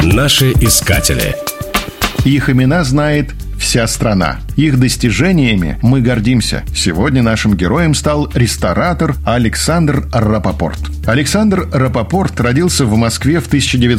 Наши искатели. Их имена знает вся страна. Их достижениями мы гордимся. Сегодня нашим героем стал ресторатор Александр Рапопорт. Александр Рапопорт родился в Москве в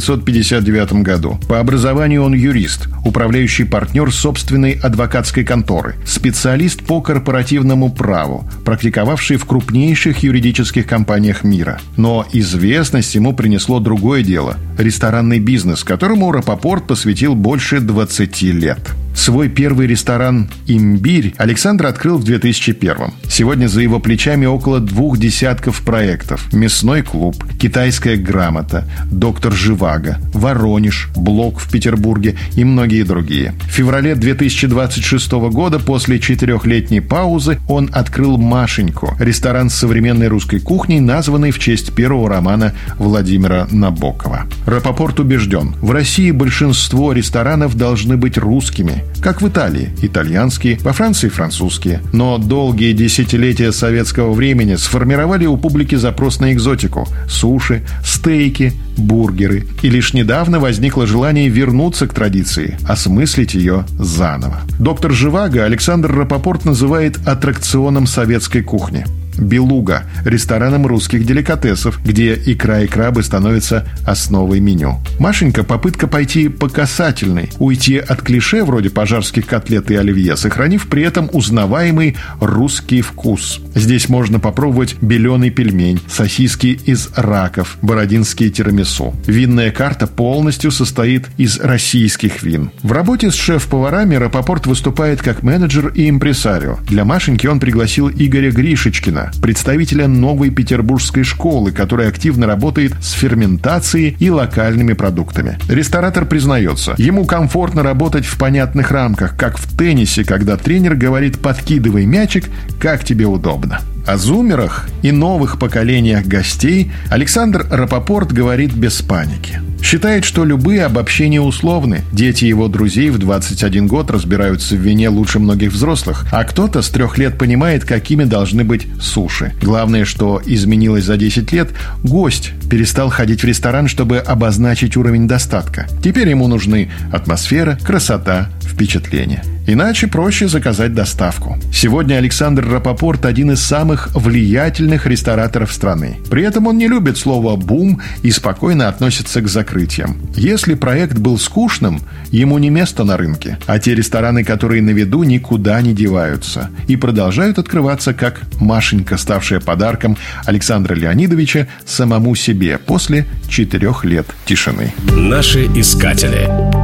1959 году. По образованию он юрист, управляющий партнер собственной адвокатской конторы, специалист по корпоративному праву, практиковавший в крупнейших юридических компаниях мира. Но известность ему принесло другое дело – ресторанный бизнес, которому Рапопорт посвятил больше 20 лет. Свой первый ресторан «Имбирь» Александр открыл в 2001-м. Сегодня за его плечами около 20 проектов. «Мясной клуб», «Китайская грамота», «Доктор Живаго», «Воронеж», «Блок» в Петербурге и многие другие. В феврале 2026 года, после 4-летней паузы, он открыл «Машеньку» – ресторан с современной русской кухней, названный в честь первого романа Владимира Набокова. Рапопорт убежден, в России большинство ресторанов должны быть русскими, как в Италии – итальянские, во Франции – французские. Но долгие десятилетия советского времени сформировали у публики запрос на экзотику – суши, стейки, бургеры. И лишь недавно возникло желание вернуться к традиции, осмыслить ее заново. «Доктор Живаго» Александр Рапопорт называет аттракционом советской кухни. «Белуга» – рестораном русских деликатесов, где икра и крабы становятся основой меню. «Машенька» – попытка пойти по касательной, уйти от клише вроде пожарских котлет и оливье, сохранив при этом узнаваемый русский вкус. Здесь можно попробовать беленый пельмень, сосиски из раков, бородинские тирамису. Винная карта полностью состоит из российских вин. В работе с шеф-поварами Рапопорт выступает как менеджер и импресарио. Для «Машеньки» он пригласил Игоря Гришечкина, представителя новой петербургской школы, которая активно работает с ферментацией и локальными продуктами. Ресторатор признается, ему комфортно работать в понятных рамках, как в теннисе, когда тренер говорит «подкидывай мячик, как тебе удобно». О зумерах и новых поколениях гостей Александр Рапопорт говорит без паники. Считает, что любые обобщения условны. Дети его друзей в 21 год разбираются в вине лучше многих взрослых, а кто-то с 3 лет понимает, какими должны быть суши. Главное, что изменилось за 10 лет – гость перестал ходить в ресторан, чтобы обозначить уровень достатка. Теперь ему нужны атмосфера, красота, впечатление. Иначе проще заказать доставку. Сегодня Александр Рапопорт – один из самых влиятельных рестораторов страны. При этом он не любит слово «бум» и спокойно относится к закрытиям. Если проект был скучным, ему не место на рынке. А те рестораны, которые на виду, никуда не деваются и продолжают открываться, как «Машенька», ставшая подарком Александра Леонидовича самому себе после 4 лет тишины. Наши искатели.